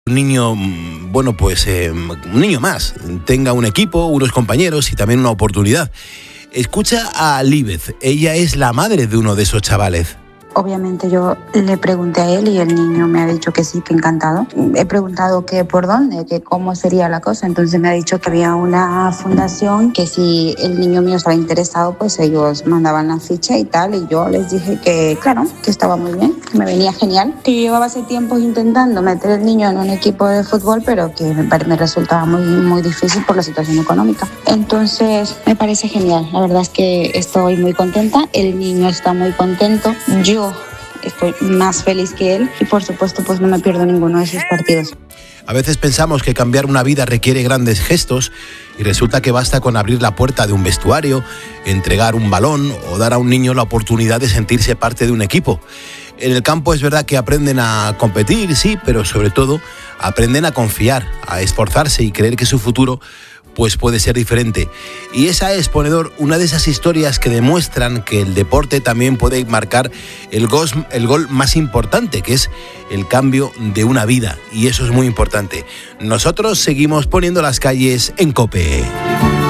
Un niño, un niño más, tenga un equipo, unos compañeros y también una oportunidad. Escucha a Líbez, ella es la madre de uno de esos chavales. Obviamente yo le pregunté a él y el niño me ha dicho que sí, que encantado. He preguntado que por dónde, que cómo sería la cosa. Entonces me ha dicho que había una fundación que si el niño mío estaba interesado, pues ellos mandaban la ficha y tal. Y yo les dije que claro, que estaba muy bien, que me venía genial. Que yo llevaba hace tiempo intentando meter al niño en un equipo de fútbol, pero que me resultaba muy difícil por la situación económica. Entonces me parece genial. La verdad es que estoy muy contenta. El niño está muy contento. Yo estoy más feliz que él y por supuesto pues no me pierdo ninguno de sus partidos. A veces pensamos que cambiar una vida requiere grandes gestos y resulta que basta con abrir la puerta de un vestuario, entregar un balón o dar a un niño la oportunidad de sentirse parte de un equipo. En el campo es verdad que aprenden a competir, sí, pero sobre todo aprenden a confiar, a esforzarse y creer que su futuro pues puede ser diferente. Y esa es, ponedor, una de esas historias que demuestran que el deporte también puede marcar el gol más importante, que es el cambio de una vida. Y eso es muy importante. Nosotros seguimos poniendo las calles en COPE.